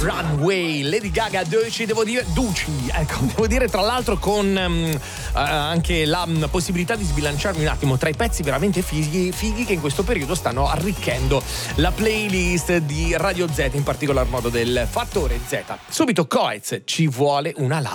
Runway, Lady Gaga, Duci, devo dire tra l'altro con anche la possibilità di sbilanciarmi un attimo tra i pezzi veramente fighi che in questo periodo stanno arricchendo la playlist di Radio Z, in particolar modo del Fattore Z. Subito Coez, ci vuole una